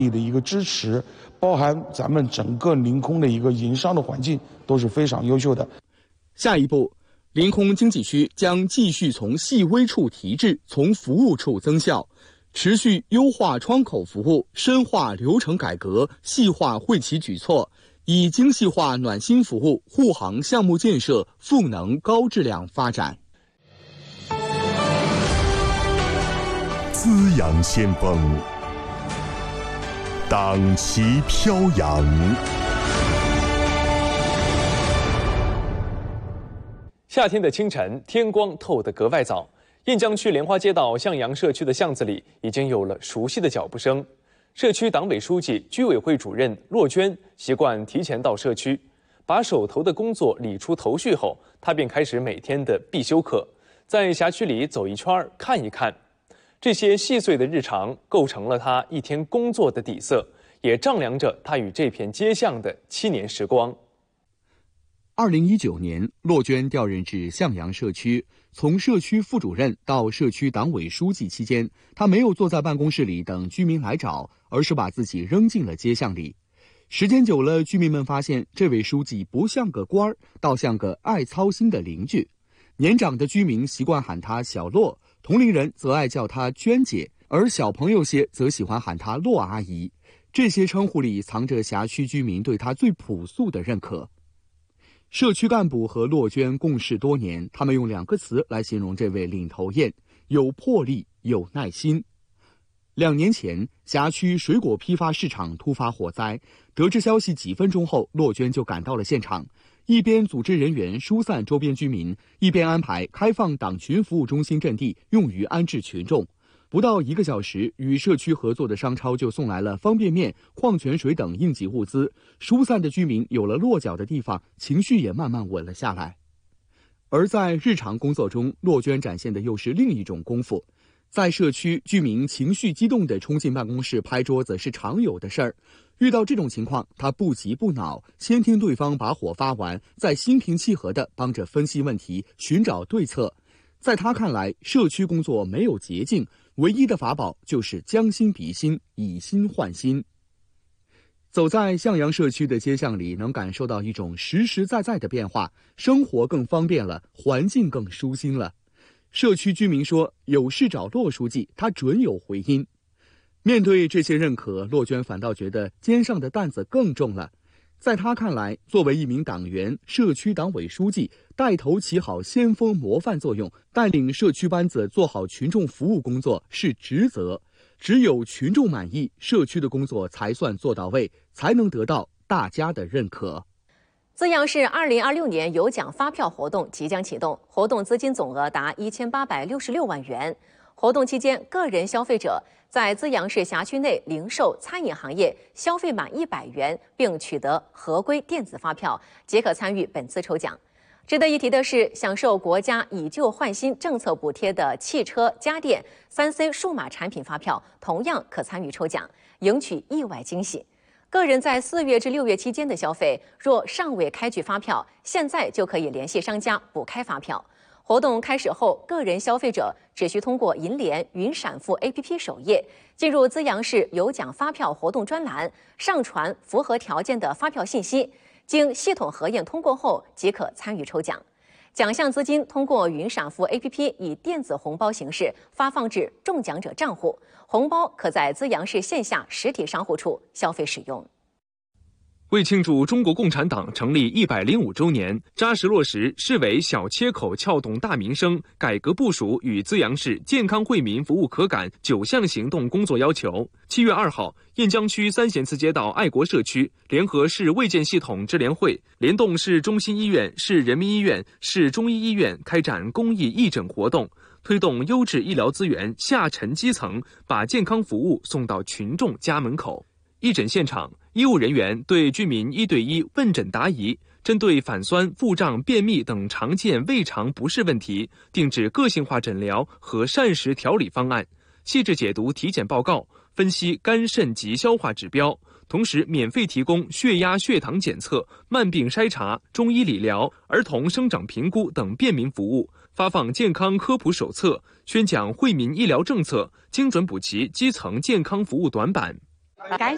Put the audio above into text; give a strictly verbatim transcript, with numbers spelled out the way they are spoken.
的一个支持，包含咱们整个临空的一个营商的环境都是非常优秀的。 下一步，临空经济区将继续从细微处提质，从服务处增效，持续优化窗口服务，深化流程改革，细化惠企举措，以精细化暖心服务护航项目建设赋能高质量发展。 滋养先锋，党旗飘扬。 夏天的清晨，天光透得格外早。雁江区莲花街道向阳社区的巷子里已经有了熟悉的脚步声。社区党委书记、居委会主任骆娟习惯提前到社区，把手头的工作理出头绪后，她便开始每天的必修课，在辖区里走一圈看一看。这些细碎的日常构成了她一天工作的底色，也丈量着她与这片街巷的七年时光。 二零一九年，骆娟调任至向阳社区，从社区副主任到社区党委书记期间，她没有坐在办公室里等居民来找，而是把自己扔进了街巷里。时间久了，居民们发现这位书记不像个官儿，倒像个爱操心的邻居。年长的居民习惯喊她小骆，同龄人则爱叫她娟姐，而小朋友些则喜欢喊她骆阿姨。这些称呼里藏着辖区居民对她最朴素的认可。社区干部和骆娟共事多年，他们用两个词来形容这位领头雁：有魄力，有耐心。两年前，辖区水果批发市场突发火灾，得知消息几分钟后，骆娟就赶到了现场，一边组织人员疏散周边居民，一边安排开放党群服务中心阵地用于安置群众。不到一个小时，与社区合作的商超就送来了方便面、矿泉水等应急物资，疏散的居民有了落脚的地方，情绪也慢慢稳了下来。而在日常工作中，骆娟展现的又是另一种功夫。在社区，居民情绪激动地冲进办公室拍桌子是常有的事儿。遇到这种情况，他不急不恼，先听对方把火发完，再心平气和地帮着分析问题，寻找对策。在他看来，社区工作没有捷径，唯一的法宝就是将心比心，以心换心。走在向阳社区的街巷里，能感受到一种实实在在的变化，生活更方便了，环境更舒心了。社区居民说，有事找骆书记，他准有回音。面对这些认可，骆娟反倒觉得肩上的担子更重了。在他看来，作为一名党员、社区党委书记，带头起好先锋模范作用，带领社区班子做好群众服务工作是职责。只有群众满意，社区的工作才算做到位，才能得到大家的认可。 资阳市二零二六年有奖发票活动即将启动，活动资金总额达一千八百六十六万元。活动期间，个人消费者在资阳市辖区内零售、餐饮行业消费满一百元，并取得合规电子发票，即可参与本次抽奖。值得一提的是，享受国家以旧换新政策补贴的汽车、家电、三 C 数码产品发票同样可参与抽奖，赢取意外惊喜。个人在四月至六月期间的消费，若尚未开具发票，现在就可以联系商家补开发票。活动开始后，个人消费者只需通过银联云闪付 A P P 首页，进入资阳市有奖发票活动专栏，上传符合条件的发票信息，经系统核验通过后即可参与抽奖。奖项资金通过云闪付 A P P 以电子红包形式发放至中奖者账户，红包可在资阳市线下实体商户处消费使用。 为庆祝中国共产党成立一百零五周年，扎实落实市委小切口撬动大民生改革部署与资阳市健康惠民服务可感九项行动工作要求。七月二号，雁江区三贤祠街道爱国社区联合市卫健系统支联会，联动市中心医院、市人民医院、市中医医院开展公益义诊活动，推动优质医疗资源下沉基层，把健康服务送到群众家门口。义诊现场，医务人员对居民一对一问诊答疑，针对反酸、腹胀、便秘等常见胃肠不适问题，定制个性化诊疗和膳食调理方案，细致解读体检报告，分析肝肾及消化指标，同时免费提供血压、血糖检测、慢病筛查、中医理疗、儿童生长评估等便民服务，发放健康科普手册，宣讲惠民医疗政策，精准补齐基层健康服务短板。 该